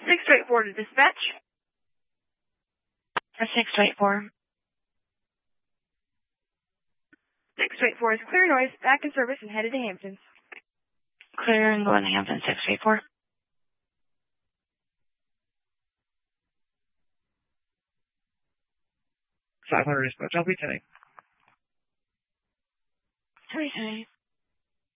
684 to dispatch. 684. 684 is clear noise, back in service and headed to Hampton. Clear and going to Hampton, 684. 500 dispatch, I'll be 10. 10.